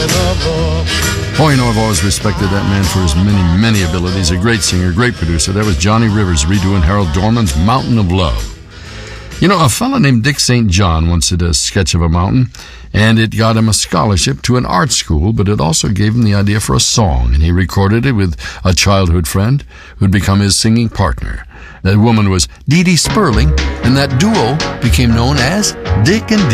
Oh, you know, I've always respected that man for his many abilities. A great singer, great producer. That was Johnny Rivers redoing Harold Dorman's Mountain of Love. You know, a fella named Dick St. John once did a sketch of a mountain, and it got him a scholarship to an art school, but it also gave him the idea for a song, and he recorded it with a childhood friend who'd become his singing partner. That woman was Dee Dee Sperling, and that duo became known as Dick and Dee.